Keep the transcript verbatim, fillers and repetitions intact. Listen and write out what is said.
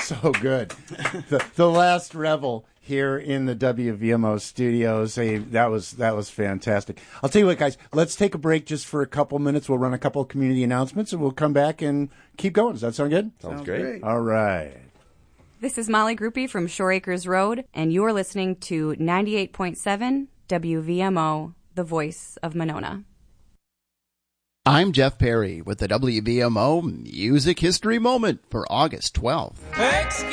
so good. The, the last revel here in the W V M O studios. Hey, that was that was fantastic. I'll tell you what, guys. Let's take a break just for a couple minutes. We'll run a couple of community announcements, and we'll come back and keep going. Does that sound good? Sounds, Sounds great. great. All right. This is Molly Groupie from Shore Acres Road, and you're listening to ninety-eight point seven W V M O, the voice of Monona. I'm Jeff Perry with the W V M O Music History Moment for August twelfth.